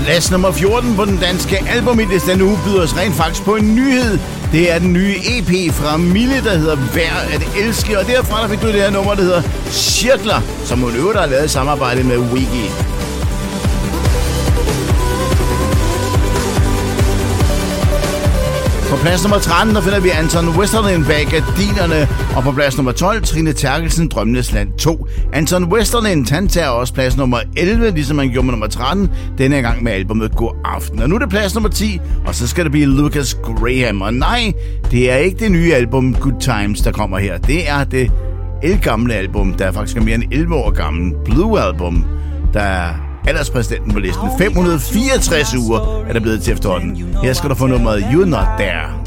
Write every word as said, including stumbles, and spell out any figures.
Plads nummer fjorten på den danske albumhitliste denne uge byder os rent faktisk på en nyhed. Det er den nye E P fra Mille, der hedder Værd at elske, og derfra der fik du det her nummer, der hedder Cirkler, som hun øvrigt har lavet i samarbejde med Wiggy. På plads nummer tretten, der finder vi Anton Westerlind bag gardinerne, og på plads nummer tolv, Trine Terkelsen, Drømmenes Land to. Anton Westerlind, han tager også plads nummer elleve, ligesom han gjorde med nummer tretten, denne gang med albumet God Aften. Og nu er det plads nummer ti, og så skal det blive Lucas Graham. Og nej, det er ikke det nye album Good Times, der kommer her. Det er det ældgamle album, der faktisk er mere end elleve år gammel. Blue Album, der er alderspræsidenten på listen. fem hundrede og fireogtres uger er der blevet til efterhånden. Her skal du få nummeret You're Not There.